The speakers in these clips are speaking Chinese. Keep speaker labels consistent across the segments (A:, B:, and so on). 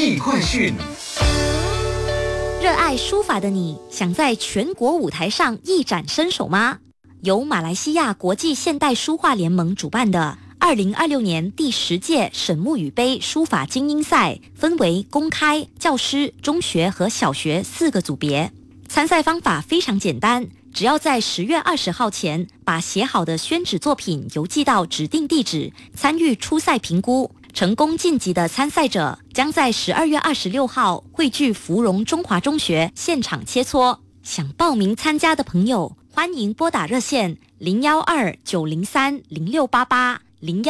A: 艺快讯。
B: 热爱书法的你，想在全国舞台上一展身手吗？由马来西亚国际现代书画联盟主办的2026年第10届沈沐雨杯书法精英赛，分为公开、教师、中学和小学4个组别。参赛方法非常简单，只要在10月20号前把写好的宣纸作品邮寄到指定地址，参与初赛评估。成功晋级的参赛者将在12月26号汇聚芙蓉中华中学现场切磋。想报名参加的朋友，欢迎拨打热线012-903-0688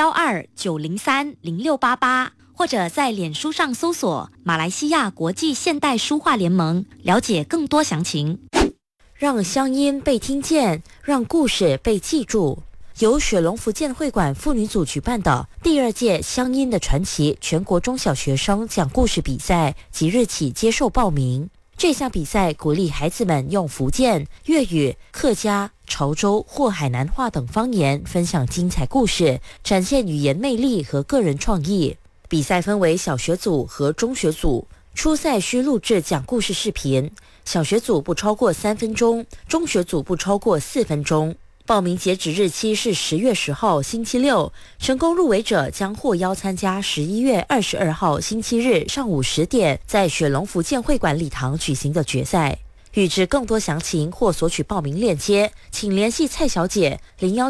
B: 012-903-0688，或者在脸书上搜索马来西亚国际现代书画联盟，了解更多详情。
C: 让乡音被听见，让故事被记住。由雪龙福建会馆妇女组举办的第2届乡音的传奇全国中小学生讲故事比赛即日起接受报名。这项比赛鼓励孩子们用福建、粤语、客家、潮州或海南话等方言分享精彩故事，展现语言魅力和个人创意。比赛分为小学组和中学组，初赛需录制讲故事视频，小学组不超过3分钟，中学组不超过4分钟。报名截止日期是10月10号星期六，成功入围者将获邀参加11月22号星期日上午10点在雪龙福建会馆礼堂举行的决赛。欲知更多详情或索取报名链接，请联系蔡小姐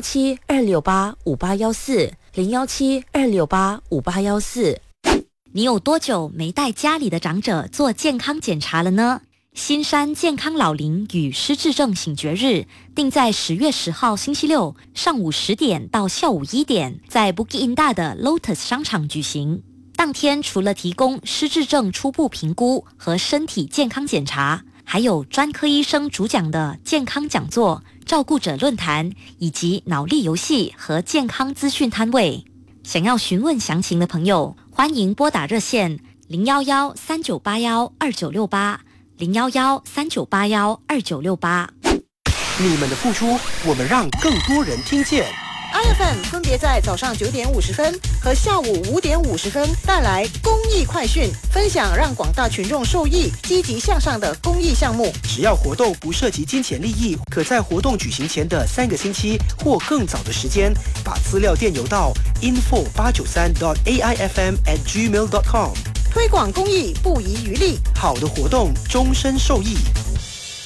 C: 017-268-5814 017-268-5814。
B: 你有多久没带家里的长者做健康检查了呢？新山健康老龄与失智症醒觉日定在10月10号星期六上午10点到下午1点，在 Bukit Indah 的 Lotus 商场举行。当天除了提供失智症初步评估和身体健康检查，还有专科医生主讲的健康讲座、照顾者论坛，以及脑力游戏和健康资讯摊位。想要询问详情的朋友，欢迎拨打热线011-3981-2968 011-3981-2968。
A: 你们的付出，我们让更多人听见。
D: IFM 分别在早上9点50分和下午5点50分带来公益快讯，分享让广大群众受益、积极向上的公益项目。
A: 只要活动不涉及金钱利益，可在活动举行前的3个星期或更早的时间，把资料电邮到 info893.aifm@gmail.com。
D: 推广公益不遗余力，
A: 好的活动终身受益。